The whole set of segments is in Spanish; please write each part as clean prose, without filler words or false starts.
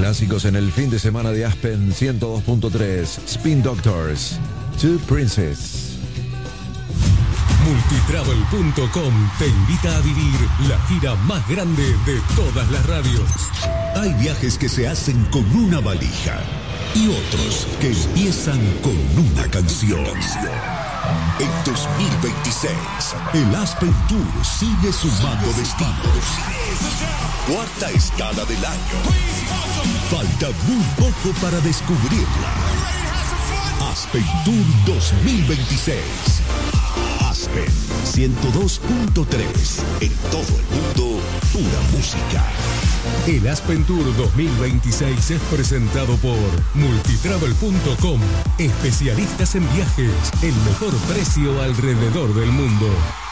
clásicos en el fin de semana de Aspen 102.3. Spin Doctors, Two Princes. Multitravel.com te invita a vivir la gira más grande de todas las radios. Hay viajes que se hacen con una valija y otros que empiezan con una canción. En 2026, el Aspen Tour sigue sumando destinos. Cuarta escala del año. Falta muy poco para descubrirla. Aspen Tour 2026. Aspen 102.3. En todo el mundo, pura música. El Aspen Tour 2026 es presentado por Multitravel.com. Especialistas en viajes. El mejor precio alrededor del mundo.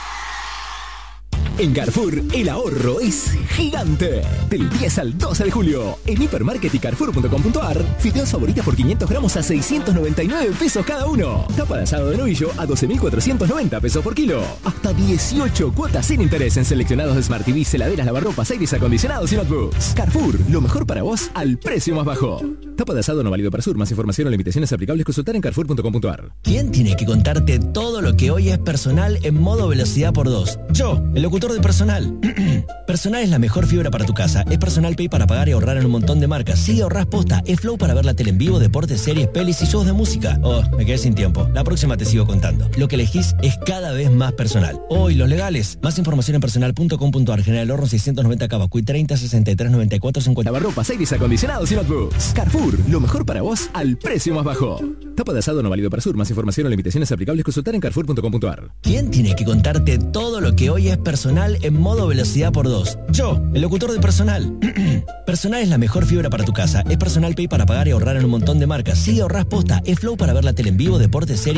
En Carrefour, el ahorro es gigante. Del 10 al 12 de julio, en Hipermarket y Carrefour.com.ar, fideos favoritas por 500 gramos a 699 pesos cada uno. Tapa de asado de novillo a 12.490 pesos por kilo. Hasta 18 cuotas sin interés en seleccionados de Smart TV, heladeras, lavarropas, aires acondicionados y notebooks. Carrefour, lo mejor para vos al precio más bajo. Tapa de asado no válido para Sur. Más información o limitaciones aplicables, consultar en Carrefour.com.ar. ¿Quién tiene que contarte todo lo que hoy es personal en modo velocidad por 2? Yo, el locutor de Personal. Personal es la mejor fibra para tu casa. Es Personal Pay para pagar y ahorrar en un montón de marcas. Sí, ahorrás posta. Es Flow para ver la tele en vivo, deportes, series, pelis y shows de música. Oh, me quedé sin tiempo. La próxima te sigo contando. Lo que elegís es cada vez más personal. Oh, y los legales. Más información en personal.com.ar. General Horno 690 Cavacuy 30 63 94 50. Lavarropas, aires acondicionados y notebooks. Carrefour, lo mejor para vos al precio más bajo. Tapa de asado no válido para Sur. Más información o limitaciones aplicables, consultar en Carrefour.com.ar. ¿Quién tiene que contarte todo lo que hoy es personal en modo velocidad por 2? Yo, el locutor de Personal. Personal es la mejor fibra para tu casa. Es Personal Pay para pagar y ahorrar en un montón de marcas. Sí, ahorrás posta. Es Flow para ver la tele en vivo, deportes, series.